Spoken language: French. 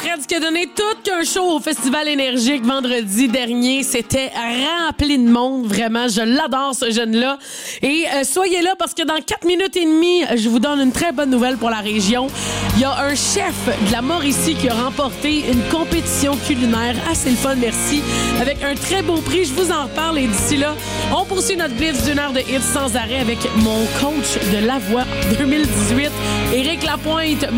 Fred qui a donné tout qu'un show au Festival Énergique vendredi dernier. C'était rempli de monde, vraiment. Je l'adore, ce jeune-là. Et soyez là parce que dans 4 minutes et demie, je vous donne une très bonne nouvelle pour la région. Il y a un chef de la Mauricie qui a remporté une compétition culinaire assez le fun, merci, avec un très beau prix. Je vous en reparle et d'ici là, on poursuit notre blitz d'une heure de hits sans arrêt avec mon coach de La Voix 2018, Éric Lapointe.